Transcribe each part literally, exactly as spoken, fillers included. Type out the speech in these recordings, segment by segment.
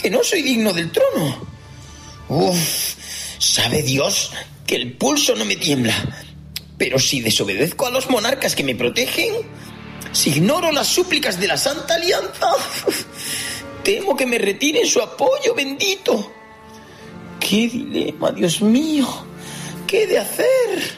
que no soy digno del trono. Uf, sabe Dios que el pulso no me tiembla. Pero si desobedezco a los monarcas que me protegen, si ignoro las súplicas de la Santa Alianza, temo que me retiren su apoyo bendito. ¡Qué dilema, Dios mío! ¿Qué he de hacer?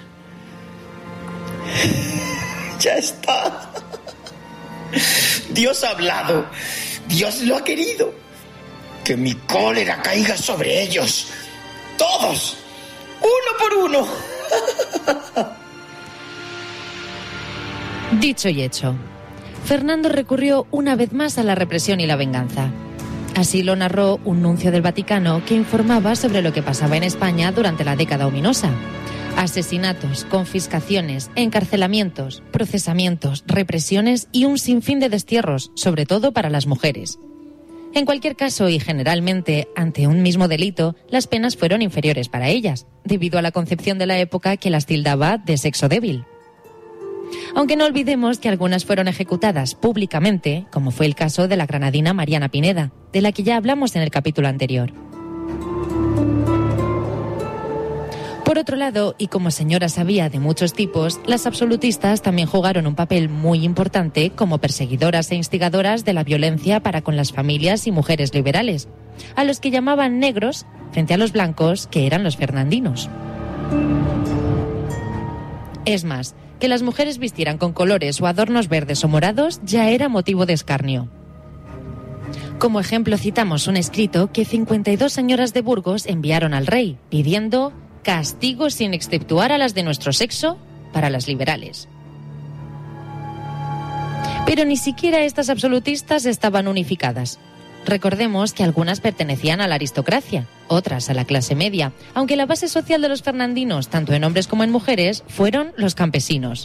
Ya está. Dios ha hablado. Dios lo ha querido. Que mi cólera caiga sobre ellos. Todos. Uno por uno. Dicho y hecho. Fernando recurrió una vez más a la represión y la venganza. Así lo narró un nuncio del Vaticano que informaba sobre lo que pasaba en España durante la década ominosa. Asesinatos, confiscaciones, encarcelamientos, procesamientos, represiones y un sinfín de destierros, sobre todo para las mujeres. En cualquier caso y generalmente, ante un mismo delito, las penas fueron inferiores para ellas, debido a la concepción de la época que las tildaba de sexo débil. Aunque no olvidemos que algunas fueron ejecutadas públicamente, como fue el caso de la granadina Mariana Pineda, de la que ya hablamos en el capítulo anterior. Por otro lado, y como señoras había de muchos tipos, las absolutistas también jugaron un papel muy importante como perseguidoras e instigadoras de la violencia para con las familias y mujeres liberales, a los que llamaban negros frente a los blancos, que eran los fernandinos. Es más, que las mujeres vistieran con colores o adornos verdes o morados ya era motivo de escarnio. Como ejemplo citamos un escrito que cincuenta y dos señoras de Burgos enviaron al rey, pidiendo castigo sin exceptuar a las de nuestro sexo para las liberales. Pero ni siquiera estas absolutistas estaban unificadas. Recordemos que algunas pertenecían a la aristocracia, otras a la clase media, aunque la base social de los fernandinos, tanto en hombres como en mujeres, fueron los campesinos.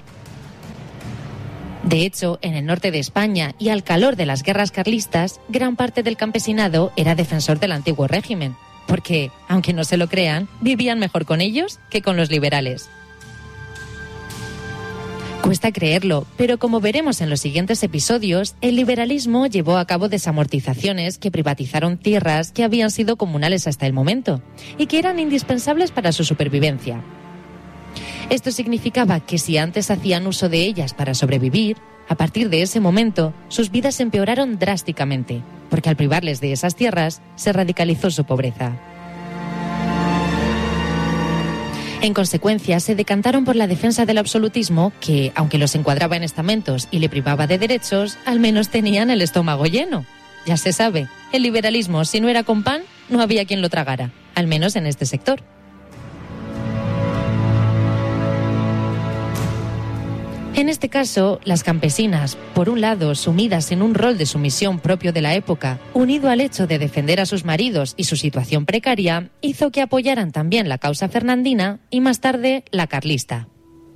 De hecho, en el norte de España y al calor de las guerras carlistas, gran parte del campesinado era defensor del antiguo régimen, porque, aunque no se lo crean, vivían mejor con ellos que con los liberales. Cuesta creerlo, pero como veremos en los siguientes episodios, el liberalismo llevó a cabo desamortizaciones que privatizaron tierras que habían sido comunales hasta el momento y que eran indispensables para su supervivencia. Esto significaba que si antes hacían uso de ellas para sobrevivir, a partir de ese momento sus vidas empeoraron drásticamente, porque al privarles de esas tierras se radicalizó su pobreza. En consecuencia, se decantaron por la defensa del absolutismo que, aunque los encuadraba en estamentos y le privaba de derechos, al menos tenían el estómago lleno. Ya se sabe, el liberalismo, si no era con pan, no había quien lo tragara, al menos en este sector. En este caso, las campesinas, por un lado, sumidas en un rol de sumisión propio de la época, unido al hecho de defender a sus maridos y su situación precaria, hizo que apoyaran también la causa fernandina y más tarde la carlista.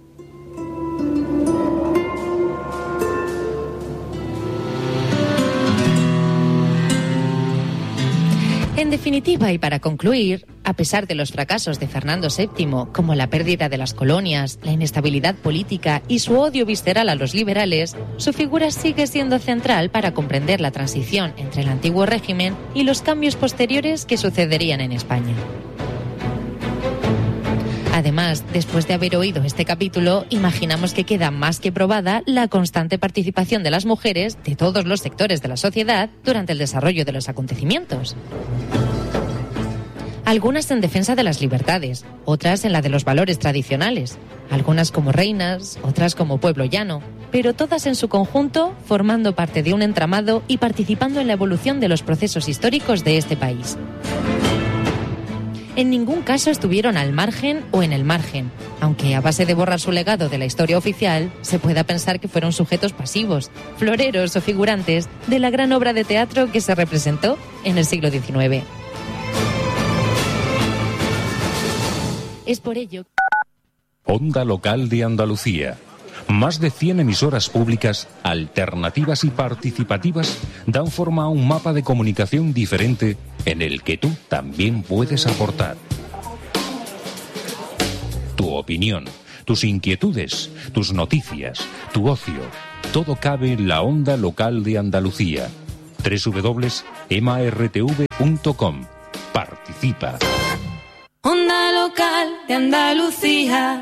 En definitiva, y para concluir, a pesar de los fracasos de Fernando séptimo, como la pérdida de las colonias, la inestabilidad política y su odio visceral a los liberales, su figura sigue siendo central para comprender la transición entre el antiguo régimen y los cambios posteriores que sucederían en España. Además, después de haber oído este capítulo, imaginamos que queda más que probada la constante participación de las mujeres de todos los sectores de la sociedad durante el desarrollo de los acontecimientos. Algunas en defensa de las libertades, otras en la de los valores tradicionales, algunas como reinas, otras como pueblo llano, pero todas en su conjunto formando parte de un entramado y participando en la evolución de los procesos históricos de este país. En ningún caso estuvieron al margen o en el margen, aunque a base de borrar su legado de la historia oficial, se pueda pensar que fueron sujetos pasivos, floreros o figurantes de la gran obra de teatro que se representó en el siglo diecinueve. Es por ello... Onda Local de Andalucía. Más de cien emisoras públicas, alternativas y participativas dan forma a un mapa de comunicación diferente en el que tú también puedes aportar. Tu opinión, tus inquietudes, tus noticias, tu ocio, todo cabe en la Onda Local de Andalucía. doble u doble u doble u punto ema erre te ve punto com. Participa. Onda Local de Andalucía.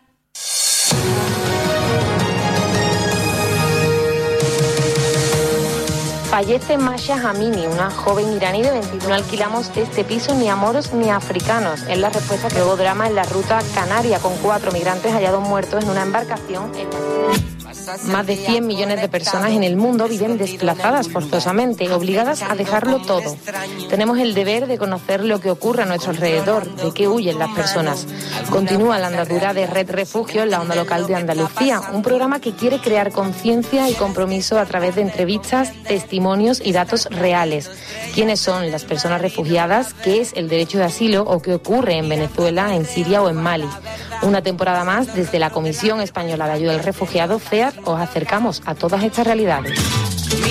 Fallece Masha Amini, una joven iraní de veintiuno. No alquilamos este piso ni a moros ni a africanos. Es la respuesta que luego drama en la ruta canaria, con cuatro migrantes hallados muertos en una embarcación en la... Más de cien millones de personas en el mundo viven desplazadas forzosamente, obligadas a dejarlo todo. Tenemos el deber de conocer lo que ocurre a nuestro alrededor, de qué huyen las personas. Continúa la andadura de Red Refugio en la Onda Local de Andalucía, un programa que quiere crear conciencia y compromiso a través de entrevistas, testimonios y datos reales. ¿Quiénes son las personas refugiadas? ¿Qué es el derecho de asilo? ¿O qué ocurre en Venezuela, en Siria o en Mali? Una temporada más, desde la Comisión Española de Ayuda al Refugiado, C E A R, os acercamos a todas estas realidades.